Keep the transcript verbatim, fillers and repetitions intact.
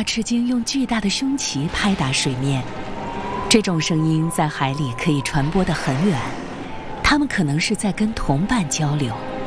翅鲸用巨大的胸鳍拍打水面，这种声音在海里可以传播得很远，它们可能是在跟同伴交流。